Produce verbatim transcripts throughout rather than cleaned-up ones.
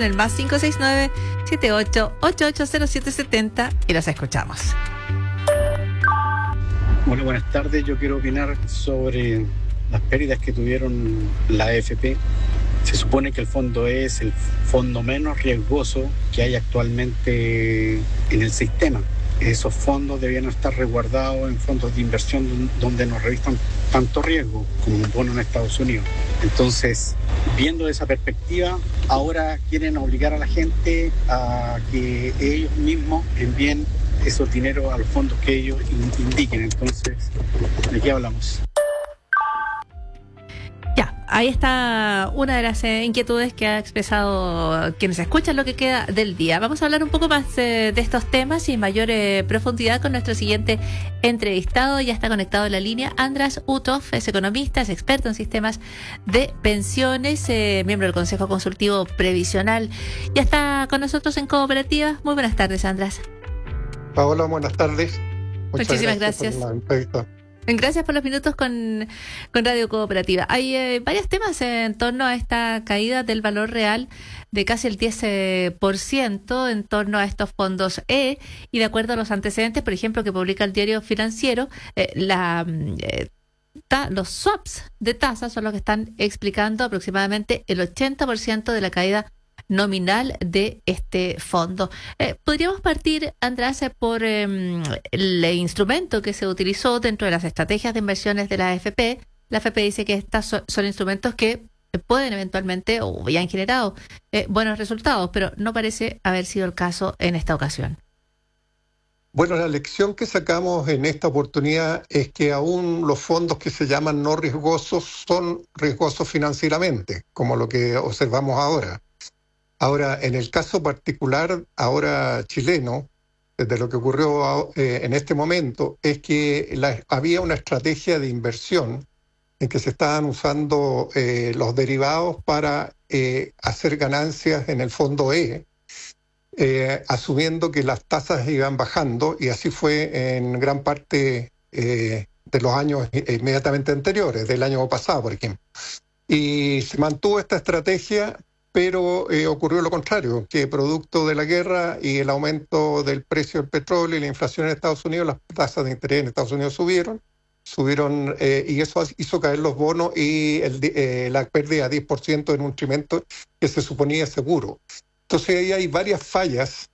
en el más cinco seis nueve, siete ocho ocho ocho cero siete siete cero y los escuchamos. Hola, buenas tardes. Yo quiero opinar sobre las pérdidas que tuvieron la A F P. Se supone que el fondo E es el fondo menos riesgoso que hay actualmente en el sistema. Esos fondos debían estar resguardados en fondos de inversión donde no revistan tanto riesgo como un bono en Estados Unidos. Entonces, viendo esa perspectiva, ahora quieren obligar a la gente a que ellos mismos envíen esos dineros a los fondos que ellos indiquen. Entonces, ¿de qué hablamos? Ya, ahí está una de las eh, inquietudes que ha expresado quienes escuchan lo que queda del día. Vamos a hablar un poco más eh, de estos temas y en mayor eh, profundidad con nuestro siguiente entrevistado. Ya está conectado en la línea András Uthoff, es economista, es experto en sistemas de pensiones, eh, miembro del Consejo Consultivo Previsional. Ya está con nosotros en Cooperativa. Muy buenas tardes, András. Paola, buenas tardes. Muchas Muchísimas gracias. gracias. Gracias por los minutos con, con Radio Cooperativa. Hay eh, varios temas en torno a esta caída del valor real de casi el diez por ciento en torno a estos fondos E, y de acuerdo a los antecedentes, por ejemplo, que publica el Diario Financiero, eh, la eh, ta, los swaps de tasas son los que están explicando aproximadamente el ochenta por ciento de la caída nominal de este fondo. Eh, podríamos partir, András, por eh, el instrumento que se utilizó dentro de las estrategias de inversiones de la A F P. La A F P dice que estos son, son instrumentos que pueden eventualmente o ya han generado eh, buenos resultados, pero no parece haber sido el caso en esta ocasión. Bueno, la lección que sacamos en esta oportunidad es que aún los fondos que se llaman no riesgosos son riesgosos financieramente, como lo que observamos ahora. Ahora, en el caso particular, ahora chileno, desde lo que ocurrió eh, en este momento, es que la, había una estrategia de inversión en que se estaban usando eh, los derivados para eh, hacer ganancias en el fondo E, eh, asumiendo que las tasas iban bajando, y así fue en gran parte eh, de los años inmediatamente anteriores, del año pasado, por ejemplo. Y se mantuvo esta estrategia, pero eh, ocurrió lo contrario, que producto de la guerra y el aumento del precio del petróleo y la inflación en Estados Unidos, las tasas de interés en Estados Unidos subieron, subieron eh, y eso hizo caer los bonos y el, eh, la pérdida de diez por ciento en un instrumento que se suponía seguro. Entonces ahí hay varias fallas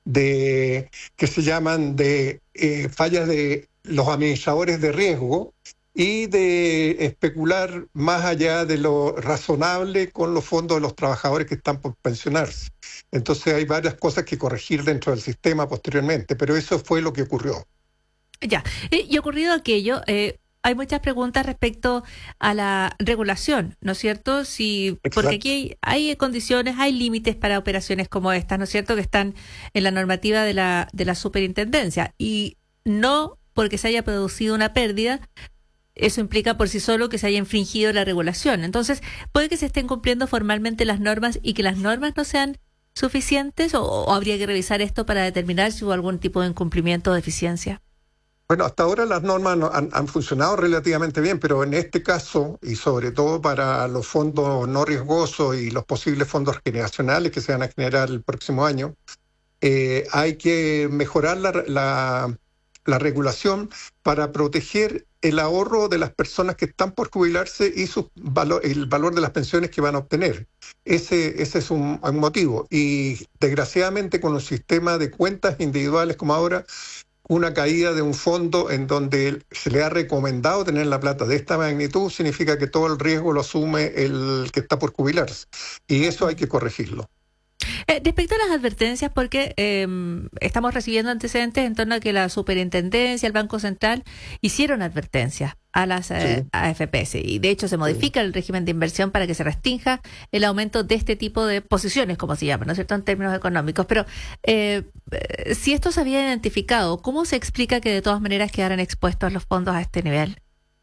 de que se llaman de eh, fallas de los administradores de riesgo y de especular más allá de lo razonable con los fondos de los trabajadores que están por pensionarse. Entonces hay varias cosas que corregir dentro del sistema posteriormente, pero eso fue lo que ocurrió. Ya, y ocurrido aquello, eh, hay muchas preguntas respecto a la regulación, ¿no es cierto? Si, porque aquí hay, hay condiciones, hay límites para operaciones como estas, ¿no es cierto?, que están en la normativa de la, de la superintendencia, y no porque se haya producido una pérdida, eso implica por sí solo que se haya infringido la regulación. Entonces, puede que se estén cumpliendo formalmente las normas y que las normas no sean suficientes, o, o habría que revisar esto para determinar si hubo algún tipo de incumplimiento o deficiencia. Bueno, hasta ahora las normas no, han, han funcionado relativamente bien, pero en este caso, y sobre todo para los fondos no riesgosos y los posibles fondos generacionales que se van a generar el próximo año, eh, hay que mejorar la, la, la regulación para proteger el ahorro de las personas que están por jubilarse y su valor, el valor de las pensiones que van a obtener. Ese, ese es un, un motivo. Y desgraciadamente con un sistema de cuentas individuales como ahora, una caída de un fondo en donde se le ha recomendado tener la plata de esta magnitud significa que todo el riesgo lo asume el que está por jubilarse. Y eso hay que corregirlo. Eh, respecto a las advertencias, porque eh, estamos recibiendo antecedentes en torno a que la superintendencia, el Banco Central, hicieron advertencias a las eh, sí. A F P S, y de hecho se modifica sí. el régimen de inversión para que se restrinja el aumento de este tipo de posiciones, como se llama, ¿no es cierto?, en términos económicos. Pero eh, si esto se había identificado, ¿cómo se explica que de todas maneras quedaran expuestos los fondos a este nivel?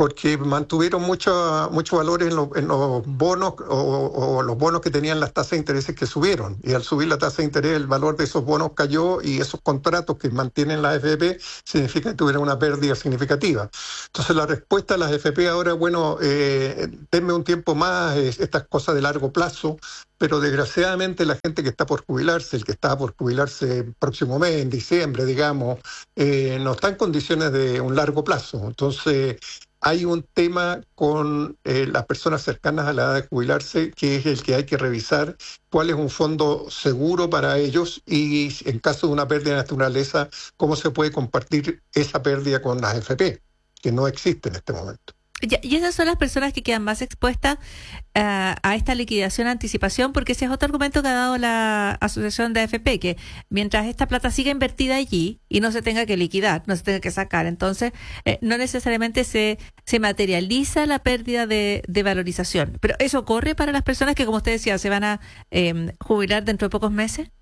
porque mantuvieron mucho, mucho valor en, lo, en los bonos o, o los bonos que tenían las tasas de intereses que subieron. Y al subir la tasa de interés, el valor de esos bonos cayó y esos contratos que mantienen las A F P significa que tuvieron una pérdida significativa. Entonces la respuesta a las A F P ahora, bueno, eh, denme un tiempo más, eh, estas cosas de largo plazo, pero desgraciadamente la gente que está por jubilarse, el que está por jubilarse el próximo mes, en diciembre, digamos, eh, no está en condiciones de un largo plazo. Entonces hay un tema con eh, las personas cercanas a la edad de jubilarse, que es el que hay que revisar cuál es un fondo seguro para ellos y en caso de una pérdida de naturaleza, cómo se puede compartir esa pérdida con las A F P, que no existe en este momento. Y esas son las personas que quedan más expuestas uh, a esta liquidación anticipación, porque ese es otro argumento que ha dado la Asociación de A F P, que mientras esta plata siga invertida allí y no se tenga que liquidar, no se tenga que sacar, entonces eh, no necesariamente se, se materializa la pérdida de, de valorización. Pero ¿eso ocurre para las personas que, como usted decía, se van a eh, jubilar dentro de pocos meses?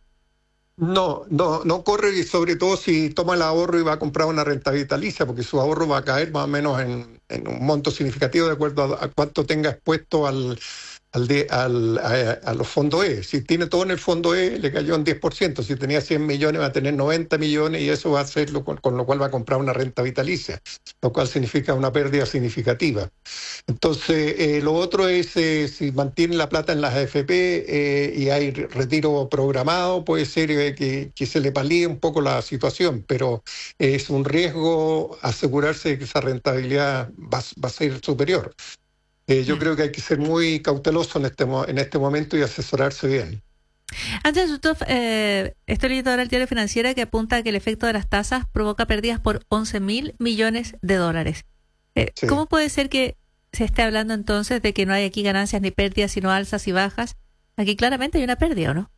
No, no, no corre, y sobre todo si toma el ahorro y va a comprar una renta vitalicia, porque su ahorro va a caer más o menos en, en un monto significativo de acuerdo a, a cuánto tenga expuesto al, al, de, al a, a los fondos E. Si tiene todo en el fondo E, le cayó en diez por ciento. Si tenía cien millones, va a tener noventa millones y eso va a ser lo, con, con lo cual va a comprar una renta vitalicia, lo cual significa una pérdida significativa. Entonces, eh, lo otro es, eh, si mantiene la plata en las A F P eh, y hay retiro programado, puede ser eh, que, que se le palíe un poco la situación, pero es un riesgo asegurarse de que esa rentabilidad va, va a ser superior. Eh, yo mm. creo que hay que ser muy cauteloso en este, en este momento y asesorarse bien. Andrés Uthoff, eh, estoy leyendo ahora el diario Financiera que apunta a que el efecto de las tasas provoca pérdidas por once mil millones de dólares. Eh, sí. ¿Cómo puede ser que se esté hablando entonces de que no hay aquí ganancias ni pérdidas, sino alzas y bajas? Aquí claramente hay una pérdida, ¿o no?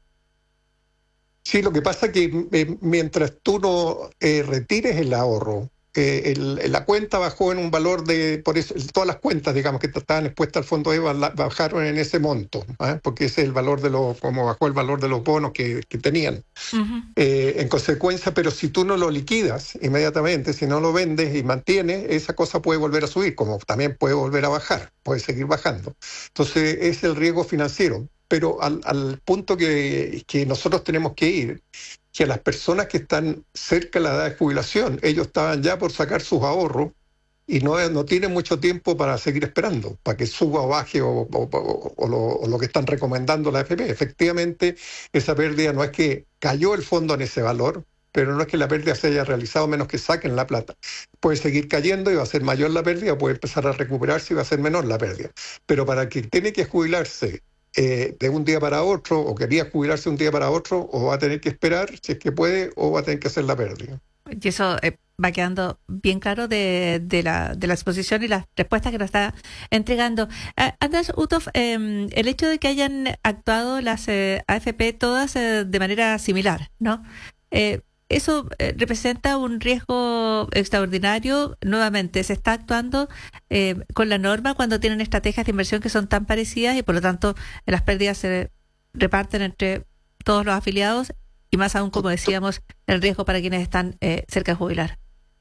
Sí, lo que pasa es que eh, mientras tú no eh, retires el ahorro, eh, el, la cuenta bajó en un valor de, por eso, todas las cuentas, digamos, que estaban expuestas al fondo E bajaron en ese monto, ¿eh? Porque ese es el valor de los, como bajó el valor de los bonos que, que tenían. Uh-huh. Eh, en consecuencia, pero si tú no lo liquidas inmediatamente, si no lo vendes y mantienes, esa cosa puede volver a subir, como también puede volver a bajar, puede seguir bajando. Entonces, es el riesgo financiero. Pero al, al punto que, que nosotros tenemos que ir, que a las personas que están cerca de la edad de jubilación, ellos estaban ya por sacar sus ahorros y no, no tienen mucho tiempo para seguir esperando, para que suba o baje o, o, o, o, lo, o lo que están recomendando la A F P. Efectivamente, esa pérdida no es que cayó el fondo en ese valor, pero no es que la pérdida se haya realizado menos que saquen la plata. Puede seguir cayendo y va a ser mayor la pérdida, puede empezar a recuperarse y va a ser menor la pérdida. Pero para quien tiene que jubilarse Eh, de un día para otro, o quería jubilarse un día para otro, o va a tener que esperar, si es que puede, o va a tener que hacer la pérdida. Y eso eh, va quedando bien claro de, de, la, de la exposición y las respuestas que nos está entregando. Uh, Andrés Uthoff, eh, el hecho de que hayan actuado las eh, A F P todas eh, de manera similar, ¿no? Eh, Eso eh, representa un riesgo extraordinario. Nuevamente, se está actuando eh, con la norma cuando tienen estrategias de inversión que son tan parecidas y por lo tanto las pérdidas se reparten entre todos los afiliados y más aún, como decíamos, el riesgo para quienes están eh, cerca de jubilar.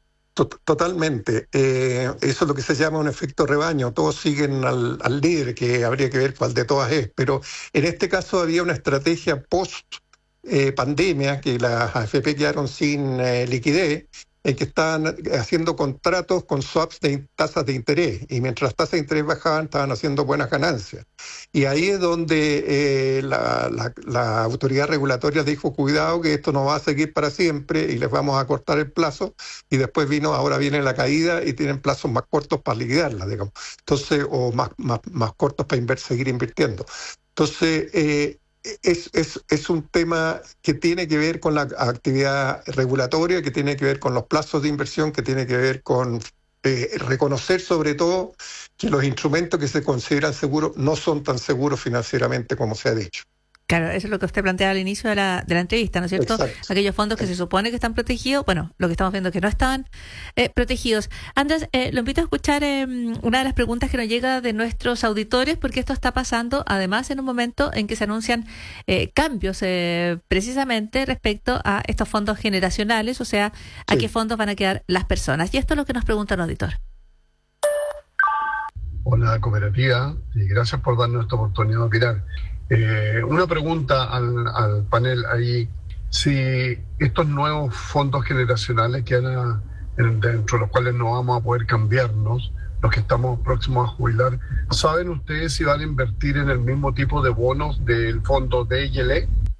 Totalmente. Eh, eso es lo que se llama un efecto rebaño. Todos siguen al, al líder, que habría que ver cuál de todas es. Pero en este caso había una estrategia post Eh, pandemia, que las A F P quedaron sin eh, liquidez, en que estaban haciendo contratos con swaps de tasas de interés, y mientras las tasas de interés bajaban estaban haciendo buenas ganancias. Y ahí es donde eh, la, la, la autoridad regulatoria dijo, cuidado que esto no va a seguir para siempre y les vamos a cortar el plazo, y después vino, ahora viene la caída y tienen plazos más cortos para liquidarla, digamos. Entonces, o más, más, más cortos para inver- seguir invirtiendo. Entonces, eh, Es, es, es un tema que tiene que ver con la actividad regulatoria, que tiene que ver con los plazos de inversión, que tiene que ver con eh, reconocer sobre todo que los instrumentos que se consideran seguros no son tan seguros financieramente como se ha dicho. Claro, eso es lo que usted planteaba al inicio de la, de la entrevista, ¿no es cierto? Exacto. Aquellos fondos que se supone que están protegidos, bueno, lo que estamos viendo es que no estaban eh, protegidos. Andrés, eh, lo invito a escuchar eh, una de las preguntas que nos llega de nuestros auditores, porque esto está pasando además en un momento en que se anuncian eh, cambios eh, precisamente respecto a estos fondos generacionales, o sea, a sí. qué fondos van a quedar las personas. Y esto es lo que nos pregunta un auditor. Hola, cooperativa, y gracias por darnos esta oportunidad de opinar. Eh, una pregunta al, al panel ahí. Si estos nuevos fondos generacionales que han, dentro de los cuales no vamos a poder cambiarnos, los que estamos próximos a jubilar, ¿saben ustedes si van a invertir en el mismo tipo de bonos del fondo D y L E?